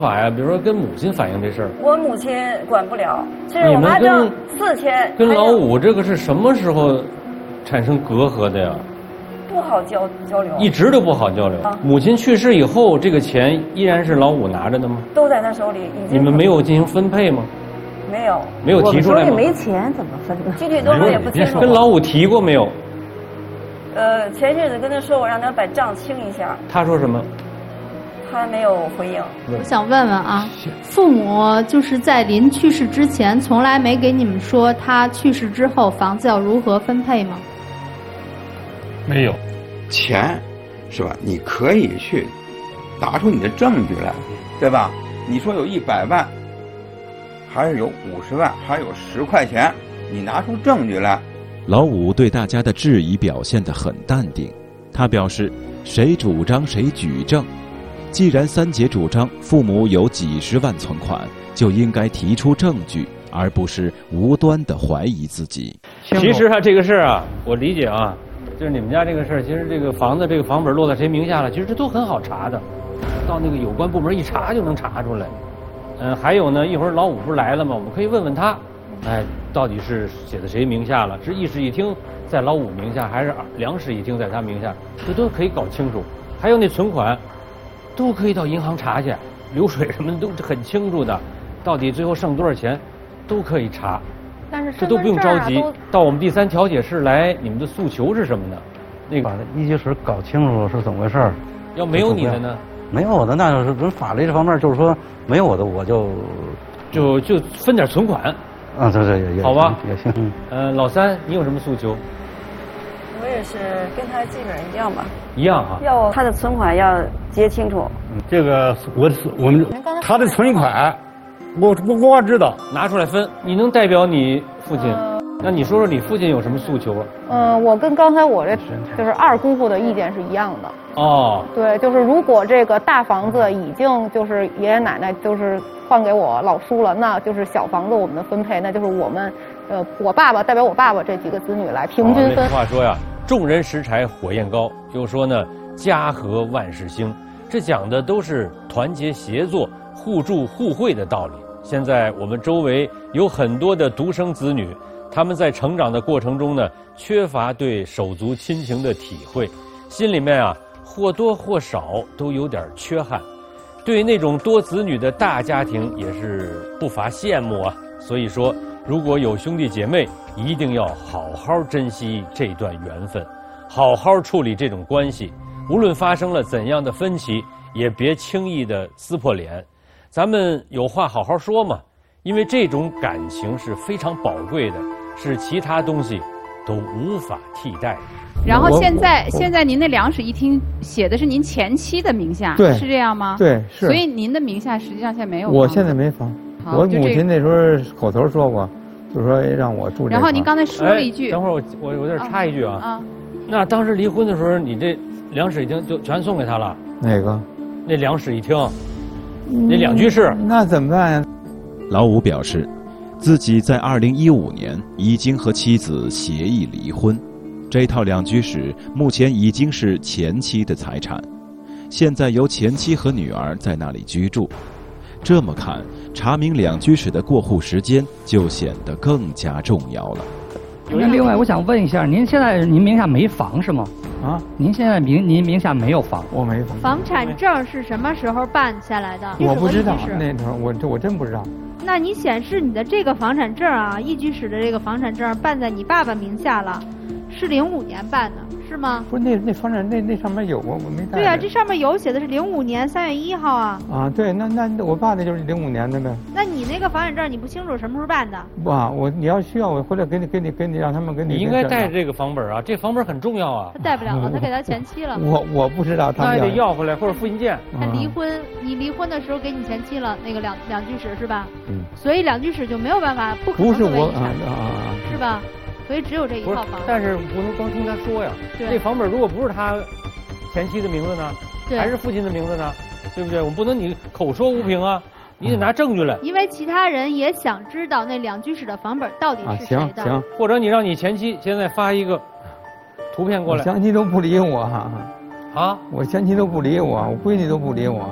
法呀？比如说跟母亲反映这事儿。 我母亲管不了，其实我妈挣4000。 跟老五这个是什么时候产生隔阂的呀？ 不好交流， 一直都不好交流。母亲去世以后，这个钱依然是老五拿着的吗？ 都在他手里。 你们没有进行分配吗？ 没有， 没有提出来吗？ 我们手里没钱怎么分呢？ 具体多少也不清楚。 跟老五提过没有？ 前阵子跟他说，我让他把账清一下。 他说什么？ 他没有回应。 我想问问啊，父母就是在临去世之前，从来没给你们说他去世之后房子要如何分配吗？ 没有。 钱，是吧？你可以去拿出你的证据来，对吧？你说有100万，还是有50万，还有10块钱，你拿出证据来。 老五对大家的质疑表现得很淡定，他表示谁主张谁举证，既然三姐主张父母有几十万存款，就应该提出证据，而不是无端地怀疑自己。 其实啊，这个事儿啊，我理解啊，就是你们家这个事儿，其实这个房子这个房本落在谁名下了，其实这都很好查的，到那个有关部门一查就能查出来。还有呢，一会儿老五不是来了吗？我们可以问问他，到底是写在谁名下了？是一室一厅在老五名下，还是2室一厅在他名下？这都可以搞清楚。还有那存款，都可以到银行查去，流水什么的都很清楚的，到底最后剩多少钱，都可以查。 但是这都不用着急，到我们第3调解室来，你们的诉求是什么呢？那个把一居室搞清楚是怎么回事。 要没有你的呢？ 没有我的，那就是从法律这方面，就是说没有我的，我就分点存款。 对也好吧， 也行。 老三，你有什么诉求？ 我也是跟他基本上一样吧。 一样哈。 要他的存款要结清楚。 这个我们他的存款，我知道， 拿出来分。你能代表你父亲？那你说说你父亲有什么诉求啊？ 我跟刚才我这就是二姑父的意见是一样的。 哦。 对，就是如果这个大房子已经就是爷爷奶奶就是换给我老叔了，那就是小房子我们的分配，那就是我们我爸爸代表我爸爸这几个子女来平均分。 那句话说呀，众人拾柴火焰高，又说呢家和万事兴，这讲的都是团结协作、互助互惠的道理。现在我们周围有很多的独生子女，他们在成长的过程中呢，缺乏对手足亲情的体会，心里面啊或多或少都有点缺憾。对那种多子女的大家庭也是不乏羡慕啊。所以说，如果有兄弟姐妹，一定要好好珍惜这段缘分，好好处理这种关系。无论发生了怎样的分歧，也别轻易的撕破脸。咱们有话好好说嘛，因为这种感情是非常宝贵的，是其他东西都无法替代的。 然后现在您那2室一厅写的是您前妻的名下， 对， 是这样吗？ 对，是。 所以您的名下实际上现在没有房。 我现在没房，我母亲那时候口头说过，就说让我住这。 然后您刚才说了一句， 等会儿我在这插一句啊。那当时离婚的时候，你这2室一厅就全送给他了？ 哪个？ 那2室一厅，那2居室。 那怎么办呀？ 老五表示，自己在2015年已经和妻子协议离婚，这套2居室目前已经是前妻的财产，现在由前妻和女儿在那里居住。这么看，查明2居室的过户时间就显得更加重要了。 另外，我想问一下，您现在您名下没房是吗？ 啊， 您现在您名下没有房？ 我没房。 房产证是什么时候办下来的？ 我不知道，那时候我真不知道。 那你显示你的这个房产证啊，一居室的这个房产证办在你爸爸名下了，是05年办的，是吗？ 不是那房产那上面有我没带。 对啊，这上面有写的是05年3月1号啊。 啊，对，那我爸那就是05年的呗。 那你那个房产证你不清楚什么时候办的？ 不啊，你要需要我回来给你让他们给你。 你应该带着这个房本啊，这房本很重要啊。 他带不了了，他给他前妻了。 我不知道他们。 那得要回来或者复印件。 他离婚，你离婚的时候给你前妻了那个两居室是吧？ 嗯。 所以2居室就没有办法，不可能作为遗产，是吧？所以只有这一套房。 但是不能光听他说呀。这房本如果不是他前妻的名字呢，还是父亲的名字呢，对不对？我们不能你口说无凭啊，你得拿证据来。 因为其他人也想知道那2居室的房本到底是谁的。 行， 或者你让你前妻现在发一个图片过来。 我前妻都不理我哈。 啊？ 我前妻都不理我，我闺女都不理我。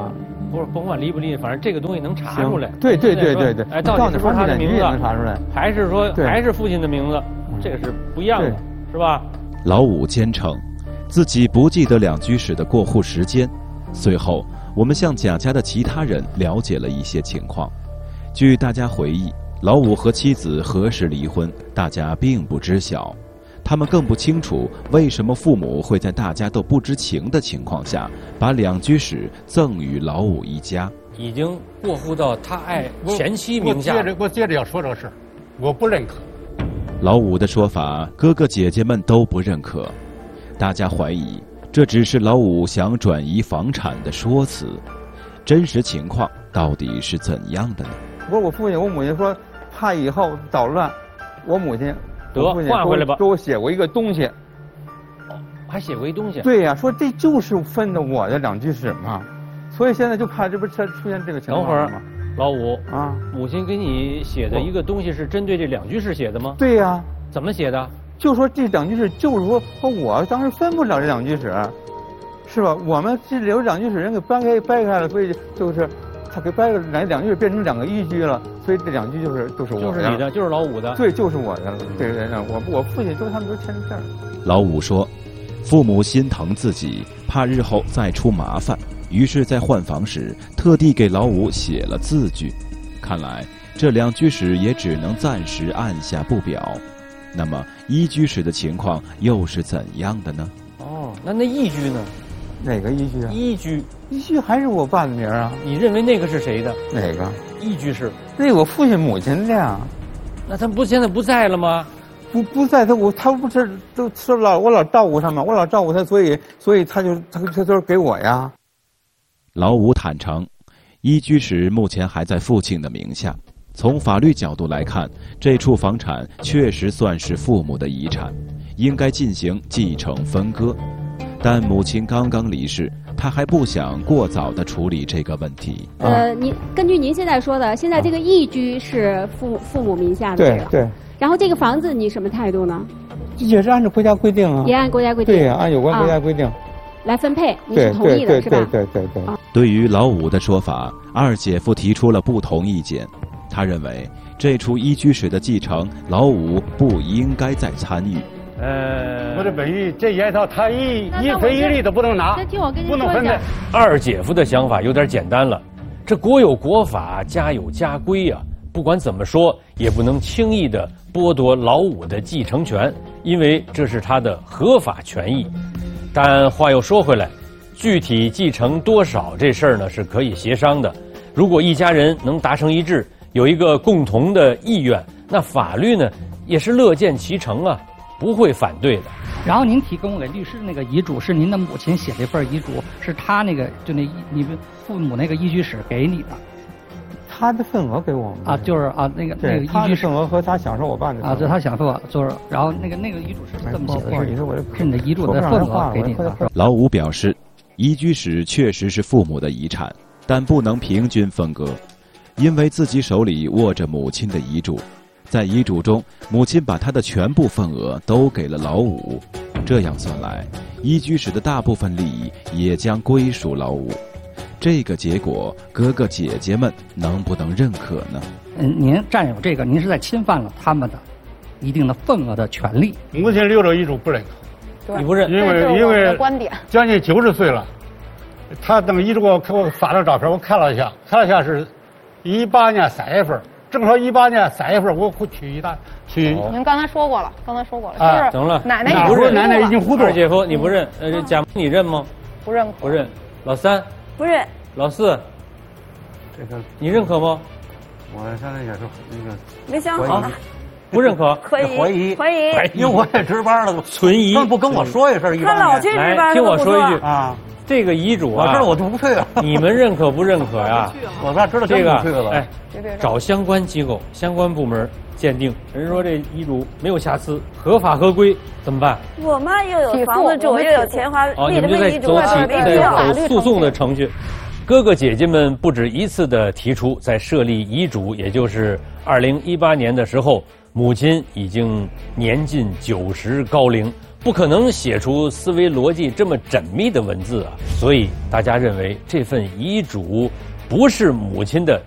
不是甭管离不离，反正这个东西能查出来。 对。 哎，到底是不是他的名字能查出来， 还是说还是父亲的名字？这个是不一样的，是吧？ 老五坚称自己不记得两居室的过户时间。随后，我们向贾家的其他人了解了一些情况。据大家回忆，老五和妻子何时离婚，大家并不知晓。他们更不清楚为什么父母会在大家都不知情的情况下，把两居室赠与老五一家。 已经过户到他前妻名下。 我接着要说这个事儿，我不认可。 老五的说法，哥哥姐姐们都不认可。大家怀疑这只是老五想转移房产的说辞，真实情况到底是怎样的呢？ 不是我父亲，我母亲说怕以后捣乱，我父亲换回来吧， 给我写过一个东西。 还写过一东西？ 对呀，说这就是分的我的两居室嘛，所以现在就怕这不出现这个情况吗？ 等会儿，老五啊， 母亲给你写的一个东西是针对这两居室写的吗？ 对呀。 怎么写的？ 就说这两居室，就是说我当时分不了这两居室，是吧？我们这有两居室人给掰开了，所以就是他给掰了，两居室变成两个一居了，所以这两居就是我的。 就是你的，就是老五的。 对，就是我的。对，我父亲他们都签着字儿。 老五说，父母心疼自己，怕日后再出麻烦，于是，在换房时特地给老五写了字据。看来这两居室也只能暂时按下不表。那么一居室的情况又是怎样的呢？ 哦，那一居呢？ 哪个一居啊？ 一居还是我爸的名啊？ 你认为那个是谁的？ 哪个？ 一居室？ 那我父亲母亲的呀。 那他不现在不在了吗？ 不在，他不是都是我老照顾他嘛，我老照顾他，所以他都是给我呀。 老五坦诚，一居室目前还在父亲的名下。从法律角度来看，这处房产确实算是父母的遗产，应该进行继承分割。但母亲刚刚离世，他还不想过早地处理这个问题。 您根据您现在说的，现在这个一居是父母名下的这个， 对。 然后这个房子你什么态度呢？ 也是按照国家规定啊。 也按国家规定。 对呀，按有关国家规定。 来分配，你是同意的是吧？ 对。 对于老五的说法，二姐夫提出了不同意见。他认为这处一居室的继承，老五不应该再参与。 我的本意，这一套他一分一厘都不能拿，不能分配。 二姐夫的想法有点简单了，这国有国法，家有家规呀。不管怎么说，也不能轻易的剥夺老五的继承权，因为这是他的合法权益。但话又说回来，具体继承多少这事儿呢是可以协商的。如果一家人能达成一致，有一个共同的意愿，那法律呢也是乐见其成啊，不会反对的。 然后您提供给律师那个遗嘱是您的母亲写的一份遗嘱，是他那个你们父母那个一居室给你的， 他的份额给我们啊，就是啊那个一居室份额和他享受我爸的啊，这他享受就是，然后那个遗嘱是这么写的，是你的遗嘱的份额给你的。 老五表示，一居室确实是父母的遗产，但不能平均分割。因为自己手里握着母亲的遗嘱，在遗嘱中，母亲把她的全部份额都给了老五，这样算来，一居室的大部分利益也将归属老五。这个结果，哥哥姐姐们能不能认可呢？ 您占有这个，您是在侵犯了他们的一定的份额的权利。 母亲留着遗嘱不认可， 你不认？ 因为观点将近90岁了，他等遗嘱给我发了照片，我看了一下是。18年3月份，正好18年3月份，我去。 您刚才说过了， 就是行了。 奶奶你不认， 奶奶已经糊涂。 二姐夫你不认，贾你认吗？ 不认可。 不认。老三不认。 老四， 这个你认可吗？ 我现在也是那个没想好， 不认可。 怀疑， 因为我也值班了， 存疑。 不跟我说一声， 他老去值班， 听我说一句啊。 这个遗嘱啊， 我知道我就不去了。 你们认可不认可呀？ 我咋知道这个？ 哎，找相关机构、相关部门鉴定。人说这遗嘱没有瑕疵，合法合规，怎么办？ 我妈又有房子住，又有钱花， 你们就在走诉讼的程序。哥哥姐姐们不止一次的提出，在设立遗嘱，也就是2018年的时候，母亲已经年近90高龄， 不可能写出思维逻辑这么缜密的文字啊，所以大家认为这份遗嘱不是母亲的